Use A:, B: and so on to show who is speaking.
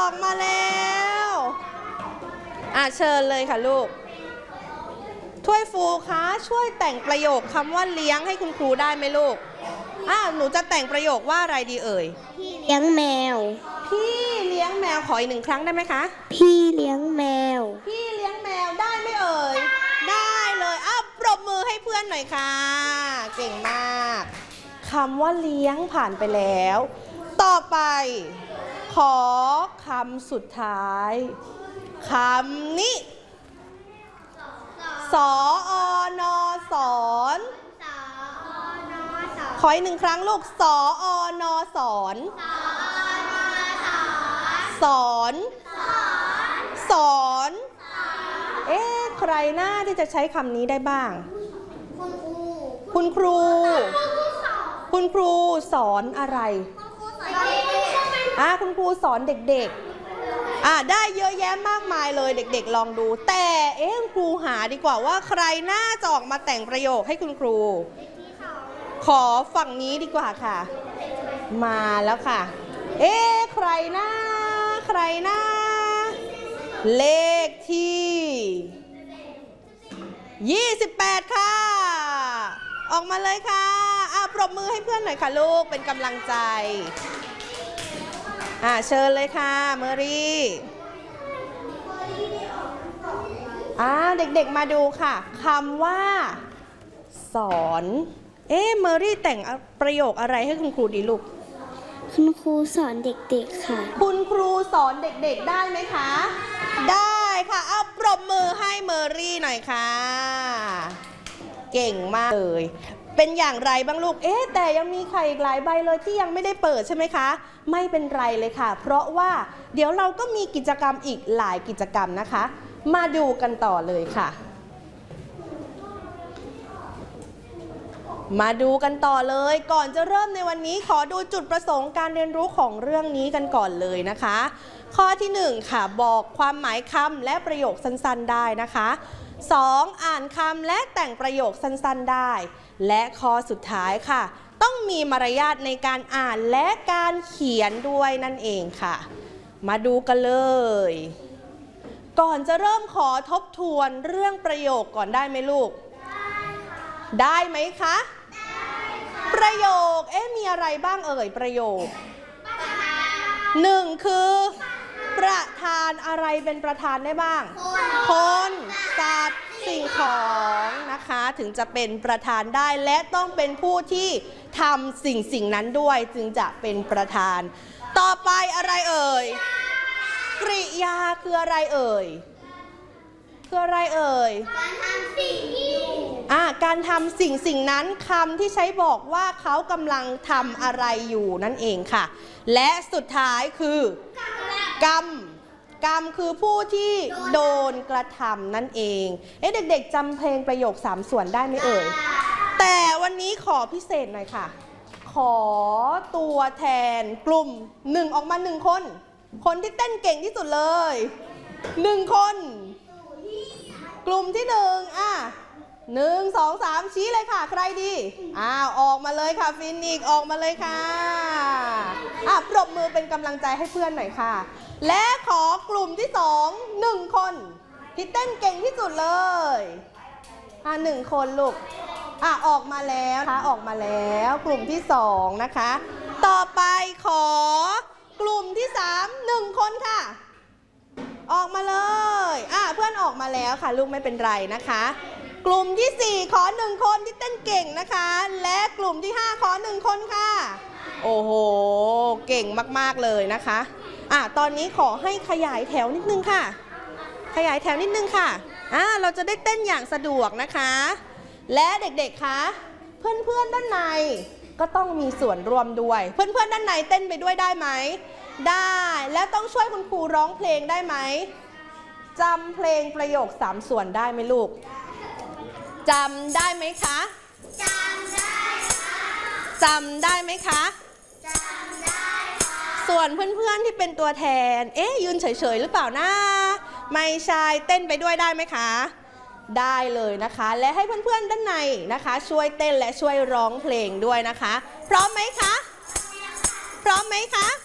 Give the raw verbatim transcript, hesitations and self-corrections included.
A: อกมาแล้วอ่ะเชิญเลยค่ะลูกถ้วยฟูคะช่วยแต่งประโยคคำว่าเลี้ยงให้คุณครูได้ไหมลูกอ้าวหนูจะแต่งประโยคว่าอะไรดีเอ่ย
B: พี่เลี้ยงแมว
A: พี่เลี้ยงแมวขออีกหนึ่งครั้งได้ไหมคะ
B: พี่เลี้ยงแมว
A: พี่เลี้ยงแมวได้ไหมเอ่ยได้เลยอ้าวปรบมือให้เพื่อนหน่อยค่ะเก่งมากคำว่าเลี้ยงผ่านไปแล้วต่อไปขอคำสุดท้ายคำนี้สอนอสอนขออีกหนึ่งครั้งลูกสอนอสอนสอนสอนเอ๊ะใครหน้าที่จะใช้คำนี้ได้บ้างคุณครูคุณครูสอนอะไรอ่ะคุณครูสอนเด็กๆอ่ะได้เยอะแยะมากมายเลยเด็กๆลองดูแต่เอ๊ะครูหาดีกว่าว่าใครน่าจะออกมาแต่งประโยคให้คุณครูขอฝั่งนี้ดีกว่าค่ะมาแล้วค่ะเอ๊ะใครนะใครนะเลขที่ยี่สิบแปดค่ะออกมาเลยค่ะอ่ะปรบมือให้เพื่อนหน่อยค่ะลูกเป็นกำลังใจอ่ะเชิญเลยค่ะเมอรี่อ่ะเด็กๆมาดูค่ะคำว่าสอนเอ๊ะเมอรี่แต่งประโยคอะไรให้คุณครูดีลูก
B: คุณครูสอนเด็กๆค่ะ
A: คุณครูสอนเด็กๆได้ไหมคะได้ค่ะเอาปรบมือให้เมอรี่หน่อยค่ะเก่งมากเลยเป็นอย่างไรบ้างลูกเอ๊ะแต่ยังมีไข่อีกหลายใบเลยที่ยังไม่ได้เปิดใช่ไหมคะไม่เป็นไรเลยค่ะเพราะว่าเดี๋ยวเราก็มีกิจกรรมอีกหลายกิจกรรมนะคะมาดูกันต่อเลยค่ะมาดูกันต่อเลยก่อนจะเริ่มในวันนี้ขอดูจุดประสงค์การเรียนรู้ของเรื่องนี้กันก่อนเลยนะคะข้อที่หนึ่งค่ะบอกความหมายคำและประโยคสั้นๆได้นะคะสองอ่านคำและแต่งประโยคสั้นๆได้และข้อสุดท้ายค่ะต้องมีมารยาทในการอ่านและการเขียนด้วยนั่นเองค่ะมาดูกันเลยก่อนจะเริ่มขอทบทวนเรื่องประโยคก่อนได้ไหมลูกได้ไหมคะประโยคเอ๊ะมีอะไรบ้างเอ่ยประโยคหนึ่งคือประธานอะไรเป็นประธานได้บ้างคนสัตว์สิ่งของนะคะถึงจะเป็นประธานได้และต้องเป็นผู้ที่ทำสิ่งสิ่งนั้นด้วยจึงจะเป็นประธานต่อไปอะไรเอ่ยกริยาคืออะไรเอ่ยคืออะไรเอ่ยการทำสิ่งที่อ่าการทำสิ่งสิ่งนั้นคำที่ใช้บอกว่าเขากำลังทำอะไรอยู่นั่นเองค่ะและสุดท้ายคือกรรมกรรมคือผู้ที่โดนกระทำนั่นเองเอ๊ะเด็กๆจำเพลงประโยคสามส่วนได้ไหมเอ่ยแต่วันนี้ขอพิเศษหน่อยค่ะขอตัวแทนกลุ่มหนึ่งออกมาหนึ่งคนคนที่เต้นเก่งที่สุดเลยหนึ่งคนกลุ่มที่หนึ่งอ่ะหนึ่งสองสามชี้เลยค่ะใครดีอ้าวออกมาเลยค่ะฟินิกออกมาเลยค่ะอ่ะปรบมือเป็นกำลังใจให้เพื่อนหน่อยค่ะและขอกลุ่มที่สองหนึ่งคนที่เต้นเก่งที่สุดเลยอ่ะหนึ่งคนลูกอ่ะออกมาแล้วค่ะออกมาแล้วกลุ่มที่สองนะคะต่อไปขอกลุ่มที่สามหนึ่งคนค่ะออกมาเลยอ่ะเพื่อนออกมาแล้วค่ะลูกไม่เป็นไรนะคะกลุ่มที่สี่ขอหนึ่งคนที่เต้นเก่งนะคะและกลุ่มที่ห้าขอหนึ่งคนค่ะโอ้โหเก่งมากๆเลยนะคะอ่ะตอนนี้ขอให้ขยายแถวนิดนึงค่ะขยายแถวนิดนึงค่ะอ่ะเราจะได้เต้นอย่างสะดวกนะคะและเด็กๆคะเพื่อนๆด้านในก็ต้องมีส่วนร่วมด้วยเพื่อนๆด้านในเต้นไปด้วยได้ไหมได้และต้องช่วยคุณครูร้องเพลงได้ไหมจำเพลงประโยคสามส่วนได้ไหมลูกจำได้ไหมคะจำได้ค่ะจำได้ไหมคะจำได้ค่ะส่วนเพื่อนๆที่เป็นตัวแทนเอ๊ะยืนเฉยๆหรือเปล่านะไม่ใช่เต้นไปด้วยได้ไหมคะได้เลยนะคะและให้เพื่อนๆด้านในนะคะช่วยเต้นและช่วยร้องเพลงด้วยนะคะพร้อมไหมคะพร้อมไหมคะ